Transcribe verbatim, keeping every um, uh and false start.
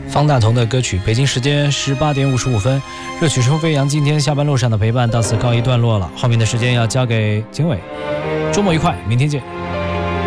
方大同的歌曲，北京时间十八点五十五分，热曲声飞扬。今天下班路上的陪伴到此告一段落了，后面的时间要交给经纬。周末愉快，明天见。